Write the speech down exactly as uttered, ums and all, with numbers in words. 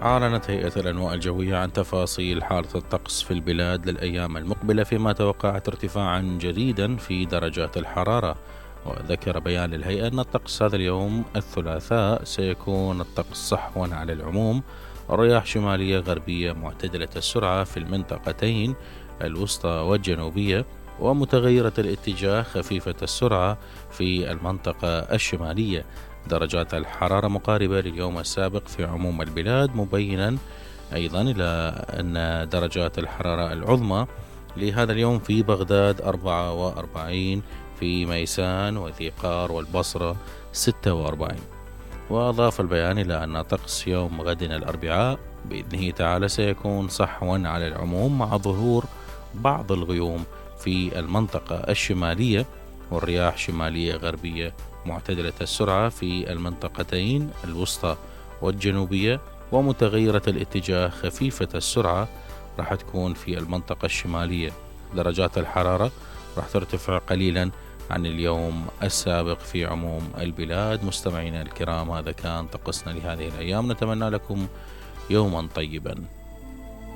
أعلنت هيئة الأنواء الجوية عن تفاصيل حالة الطقس في البلاد للأيام المقبلة، فيما توقعت ارتفاعا جديدا في درجات الحرارة. وذكر بيان الهيئة أن الطقس هذا اليوم الثلاثاء سيكون الطقس صحوا على العموم، الرياح شمالية غربية معتدلة السرعة في المنطقتين الوسطى والجنوبية، ومتغيرة الاتجاه خفيفة السرعة في المنطقة الشمالية. درجات الحرارة مقاربة لليوم السابق في عموم البلاد، مبينا أيضا إلى أن درجات الحرارة العظمى لهذا اليوم في بغداد أربعة وأربعين، في ميسان وذي قار والبصرة ستة وأربعين. وأضاف البيان إلى أن طقس يوم غد الأربعاء بإذنه تعالى سيكون صحوا على العموم، مع ظهور بعض الغيوم في المنطقة الشمالية، والرياح شمالية غربية معتدلة السرعة في المنطقتين الوسطى والجنوبية، ومتغيرة الاتجاه خفيفة السرعة راح تكون في المنطقة الشمالية. درجات الحرارة راح ترتفع قليلا عن اليوم السابق في عموم البلاد. مستمعينا الكرام، هذا كان طقسنا لهذه الأيام، نتمنى لكم يوما طيبا.